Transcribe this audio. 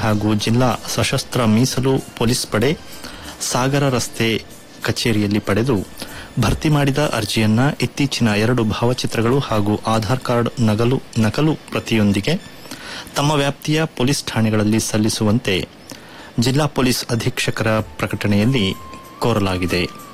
ಹಾಗೂ ಜಿಲ್ಲಾ ಸಶಸ್ತ್ರ ಮೀಸಲು ಪೊಲೀಸ್ ಪಡೆ ಸಾಗರ ರಸ್ತೆ ಕಚೇರಿಯಲ್ಲಿ ಪಡೆದು ಭರ್ತಿ ಮಾಡಿದ ಅರ್ಜಿಯನ್ನ ಇತ್ತೀಚಿನ 2 ಭಾವಚಿತ್ರಗಳು ಹಾಗೂ ಆಧಾರ್ ಕಾರ್ಡ್ ನಕಲು ಪ್ರತಿಯೊಂದಿಗೆ ತಮ್ಮ ವ್ಯಾಪ್ತಿಯ ಪೊಲೀಸ್ ಠಾಣೆಗಳಲ್ಲಿ ಸಲ್ಲಿಸುವಂತೆ ಜಿಲ್ಲಾ ಪೊಲೀಸ್ ಅಧೀಕ್ಷಕರ ಪ್ರಕಟಣೆಯಲ್ಲಿ ಕೋರಲಾಗಿದೆ.